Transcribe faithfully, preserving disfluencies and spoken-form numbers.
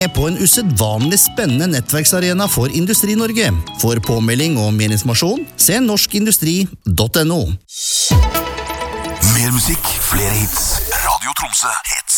på en usedvanlig spennende nettverksarena for Industri-Norge. For påmelding og mer informasjon, se norskindustri punktum no. Mer musikk, flere hits. Radio Tromsø, hits.